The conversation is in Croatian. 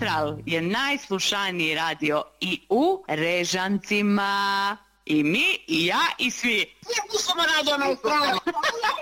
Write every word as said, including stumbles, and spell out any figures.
Maestral je najslušaniji radio i u Režancima. I mi, i ja, i svi. Svi slušamo Radio Maestral.